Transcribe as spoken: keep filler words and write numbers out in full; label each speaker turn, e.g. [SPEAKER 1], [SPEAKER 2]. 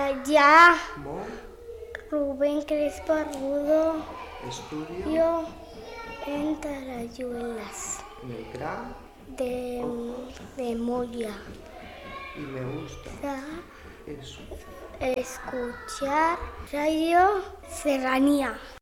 [SPEAKER 1] Ya.
[SPEAKER 2] Mo.
[SPEAKER 1] Rubén Crespo Arrudo.
[SPEAKER 2] Estudio.
[SPEAKER 1] Yo en Tarayuelas.
[SPEAKER 2] En el C R A.
[SPEAKER 1] De, de Moya.
[SPEAKER 2] Y me gusta.
[SPEAKER 1] Ya.
[SPEAKER 2] Eso.
[SPEAKER 1] Escuchar Radio Serranía.